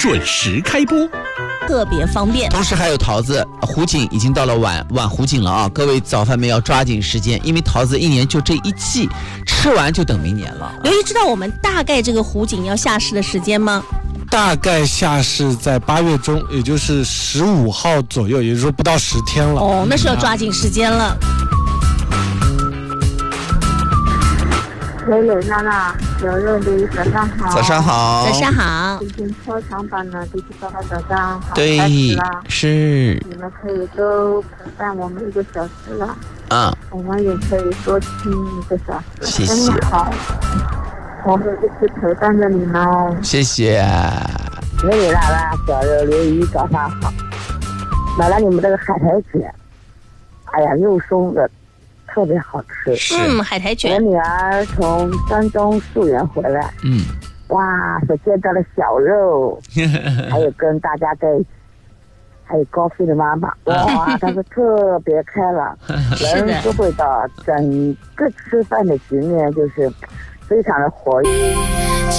准时开播， 特别方便。 同时还有桃子，湖景已经到了晚湖景了啊！各位早饭们要抓紧时间，因为桃子一年就这一季，吃完就等明年了。 刘毅知道我们大概这个湖景要下市的时间吗？ 大概下市在8月中，也就是15号左右，也就是说不到10天了。 哦，那是要抓紧时间了。 蕾蕾、娜娜、小肉的早上好。 早上好。 早上好。 已经超长版了，第788早上好。 对，是。 你们可以都陪伴我们1个小时了。我们也可以多听1个小时。 谢谢。 真好，我们一直陪伴着你们哦。 谢谢。 蕾蕾、娜娜、小肉、刘姨，早上好。买了你们这个海苔卷，哎呀，肉松的。特别好吃， 海苔卷。 我女儿从山东溯源回来，哇，所见到了小肉，还有跟大家在一起，还有高飞的妈妈，哇，她是特别开朗，人都会到整个吃饭的局面就是非常的活跃。